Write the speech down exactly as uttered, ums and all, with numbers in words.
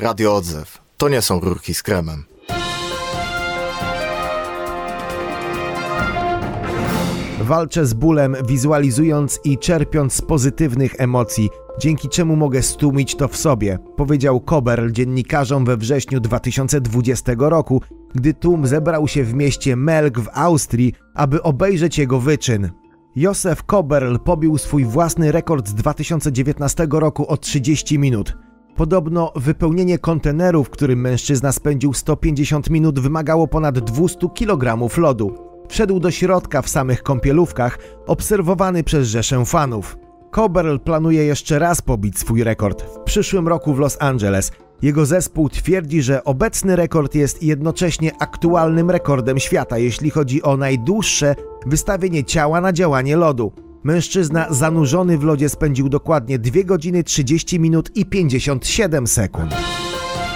Radio Odzew. To nie są rurki z kremem. Walczę z bólem, wizualizując i czerpiąc z pozytywnych emocji, dzięki czemu mogę stłumić to w sobie, powiedział Koberl dziennikarzom we wrześniu dwa tysiące dwudziestego roku, gdy tłum zebrał się w mieście Melk w Austrii, aby obejrzeć jego wyczyn. Josef Koberl pobił swój własny rekord z dwa tysiące dziewiętnastego roku o trzydzieści minut. Podobno wypełnienie konteneru, w którym mężczyzna spędził sto pięćdziesiąt minut, wymagało ponad dwieście kilogramów lodu. Wszedł do środka w samych kąpielówkach, obserwowany przez rzeszę fanów. Koberl planuje jeszcze raz pobić swój rekord w przyszłym roku w Los Angeles. Jego zespół twierdzi, że obecny rekord jest jednocześnie aktualnym rekordem świata, jeśli chodzi o najdłuższe wystawienie ciała na działanie lodu. Mężczyzna zanurzony w lodzie spędził dokładnie dwie godziny trzydzieści minut i pięćdziesiąt siedem sekund.